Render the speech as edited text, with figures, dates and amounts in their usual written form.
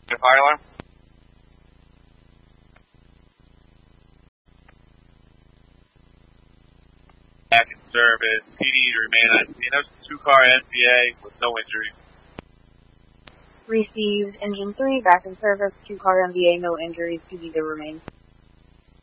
Fire alarm. Back in service. PD to remain on scene. That was a 2-car NVA with no injuries. Received. Engine 3, back in service. 2-car MVA, no injuries. PD to remain.